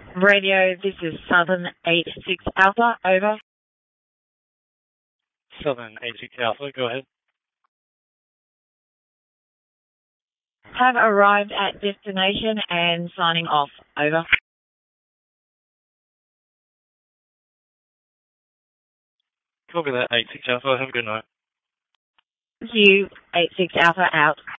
Radio, this is Southern 86 Alpha, over. Southern 86 Alpha, go ahead. Have arrived at destination and signing off, over. Copy that, 86 Alpha, have a good night. You, 86 Alpha, out.